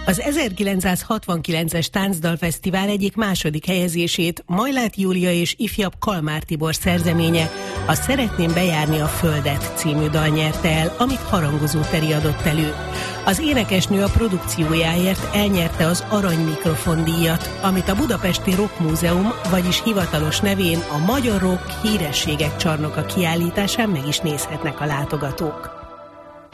Az 1969-es Táncdalfesztivál egyik második helyezését Majlát Júlia és ifjabb Kalmár Tibor szerzeménye, a Szeretném bejárni a Földet című dal nyerte el, amit Harangozó Teri adott elő. Az énekesnő a produkciójáért elnyerte az Arany Mikrofon díjat, amit a Budapesti Rock Múzeum, vagyis hivatalos nevén a Magyar Rock Hírességek Csarnoka kiállításán meg is nézhetnek a látogatók.